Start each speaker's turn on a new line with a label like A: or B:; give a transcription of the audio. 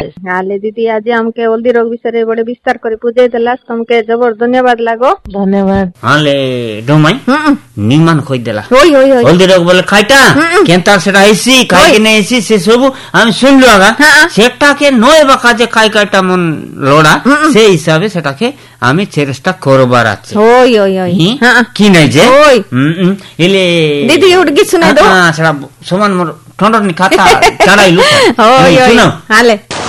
A: हाले दीदी आज हमके हल्दी रोग विषय बड़े विस्तार करे बुझे देलास तुमके जबर धन्यवाद लागो।
B: धन्यवाद।
C: हाले डोमाई निमान खोई देला
A: होई होई होई
C: हल्दी रोग बोले खाइटा केंतार सेटा हेसी खाइ के नै हेसी से सब हम सुनलो आगा सेटा के नय बाकाजे खाइ काटा मन लोडा से हिसाबे सेटा के আমি চেষ্টা করবার আছে
A: ওই ওই ওই
C: কি নাই যে
A: ওই
C: এলে
A: দিদি উড়গি শুনে দাও
C: সেটা সমান মোর ঠন্ডর নি খাতা চাড়াইলু
A: ওই ওই হালে